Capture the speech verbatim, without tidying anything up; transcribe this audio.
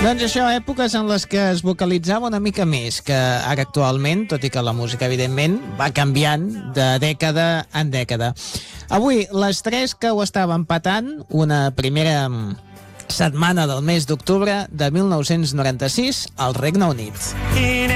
Doncs això, èpoques en les que es vocalitzava una mica més que ara actualment, tot i que la música, evidentment, va canviant de dècada en dècada. Avui, les tres que ho estaven patant, una primera setmana del mes d'octubre de mil nou-cents noranta-sis al Regne Unit.